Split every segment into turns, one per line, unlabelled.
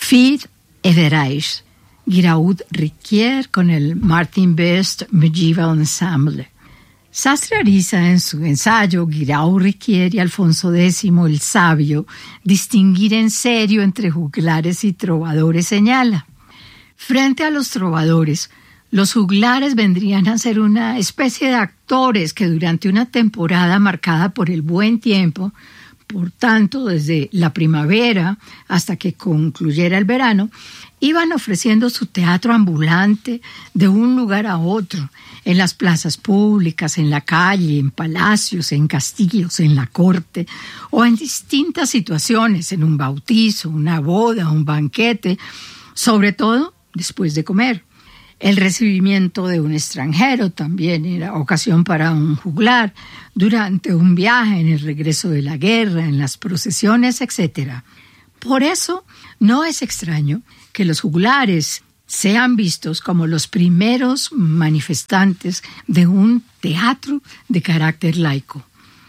Fid Everais, Giraud Riquier con el Martin Best Medieval Ensemble. Sastre Ariza, en su ensayo Giraud Riquier y Alfonso X el Sabio, distinguir en serio entre juglares y trovadores, señala: frente a los trovadores, los juglares vendrían a ser una especie de actores que durante una temporada marcada por el buen tiempo, por tanto desde la primavera hasta que concluyera el verano, iban ofreciendo su teatro ambulante de un lugar a otro, en las plazas públicas, en la calle, en palacios, en castillos, en la corte, o en distintas situaciones, en un bautizo, una boda, un banquete, sobre todo después de comer. El recibimiento de un extranjero también era ocasión para un juglar, durante un viaje, en el regreso de la guerra, en las procesiones, etc. Por eso, no es extraño que los juglares sean vistos como los primeros manifestantes de un teatro de carácter laico.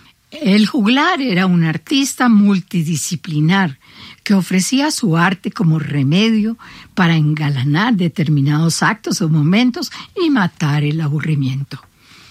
El juglar era un artista multidisciplinar que ofrecía su arte como remedio para engalanar determinados actos o momentos y matar el aburrimiento.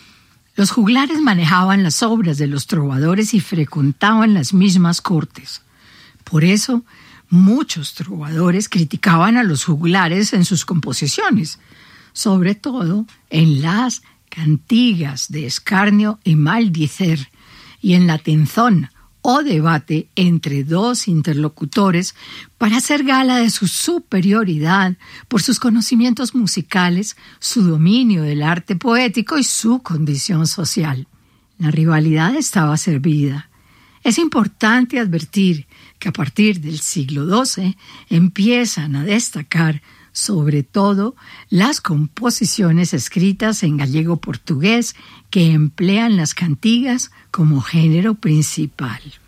Los juglares manejaban las obras de los trovadores y frecuentaban las mismas cortes. Por eso, muchos trovadores criticaban a los juglares en sus composiciones, sobre todo en las cantigas de escarnio y maldicer, y en la tenzón o debate entre dos interlocutores para hacer gala de su superioridad por sus conocimientos musicales, su dominio del arte poético y su condición social. La rivalidad estaba servida. Es importante advertir que a partir del siglo XII empiezan a destacar sobre todo las composiciones escritas en gallego-portugués que emplean las cantigas como género principal.